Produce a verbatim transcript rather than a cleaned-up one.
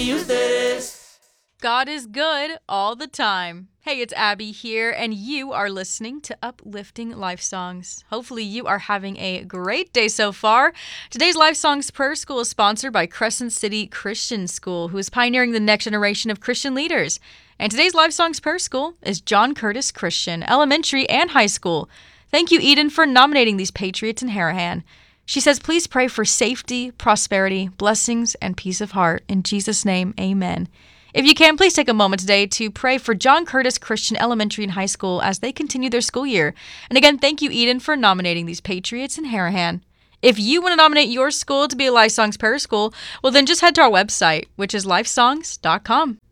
y ustedes. God is good all the time. Hey, it's Abby here, and you are listening to Uplifting Life Songs. Hopefully you are having a great day so far. Today's Life Songs Prayer School is sponsored by Crescent City Christian School, who is pioneering the next generation of Christian leaders. And today's Life Songs Prayer School is John Curtis Christian, elementary and high school. Thank you, Eden, for nominating these patriots in Harahan. She says, please pray for safety, prosperity, blessings, and peace of heart. In Jesus' name, amen. If you can, please take a moment today to pray for John Curtis Christian Elementary and High School as they continue their school year. And again, thank you, Eden, for nominating these patriots in Harahan. If you want to nominate your school to be a Life Songs Prayer School, well, then just head to our website, which is life songs dot com.